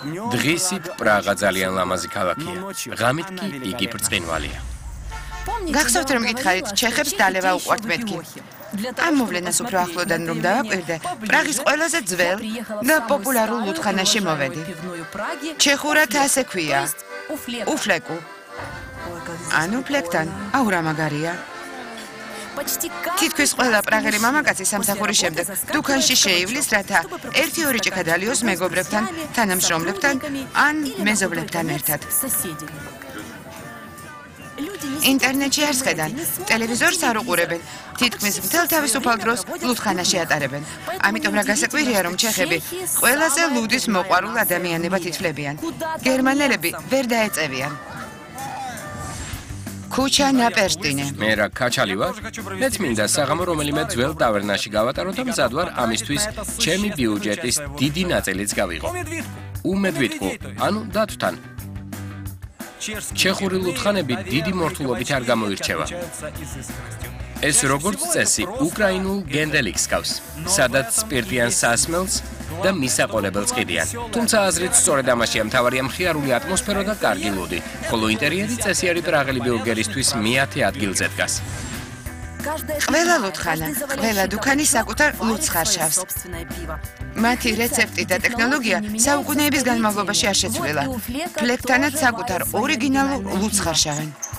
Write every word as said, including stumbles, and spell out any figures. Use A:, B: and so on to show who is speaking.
A: დღისით პრაღა ძალიან ლამაზი ქალაქია. ღამით კი იგი ბრწყინვალეა.
B: გახსოვთ რომ გითხარით, ჩეხებს დალევა უყვართ მეთქი. ამ მოვლენას უფრო ახლოდან რომ დავაკვირდე, პრაღის ყველაზე ძველ და პოპულარულ ლუდხანაში მოვედი. ჩეხურად ასე ქვია. უფლეკუ. ანუ ფლეკთან, აუ რა მაგარია. თითქმის ყველა პრაღელი მამაკაცი სამსახურის შემდეგ დუქანში შეივლის, რათა ერთი-ორი ჭიქა დალიოს მეგობრებთან, თანამშრომლებთან ან მეზობლებთან ერთად. ინტერნეტში არ სხედან, ტელევიზორს არ უყურებენ, თითქმის მთელ თავისუფალ დროს ლუდხანაში ატარებენ. ამიტომ რა გასაკვირია, რომ ჩეხები ყველაზე ლუდის მოყვარულ ადამიანებად ითვლებიან. გერმანელები ვერ დაეწევიან. ქუჩა ნაპერტინე.
A: მე რა კაჩალი ვარ? მეც მინდა საღამო რომელიმე ძველ ტავერნაში გავატარო და მზად ვარ ამისთვის ჩემი ბიუჯეტის დიდი ნაწილიც გავიღო. უმედვიტკუ, ანუ დათვთან. ჩეხური ლუდხანები დიდი მორთულობით არ გამოირჩევა. ეს როგორც წესი უკრაინულ გენდელიქს გავს, სადაც სპირტიან სასმელს და მისაყოლებელს ყიდიან. თუმცა აზრით სწორედ ამაშია, მთავარია მხიარული ატმოსფერო და კარგი ლუდი, ხოლო ინტერიერი წესიერი პრაღელი ბიურგერისთვის მეათე ადგილზე დგას.
B: ყველა ლუდხანა, ყველა დუქანი საკუთარ ლუდს ხარშავს. მათი რეცეპტი და ტექნოლოგია საუკუნეების განმავლობაში არ შეცვლილა. ფლეკთანაც საკუთარ ორიგინალურ ლუდს ხარშავენ.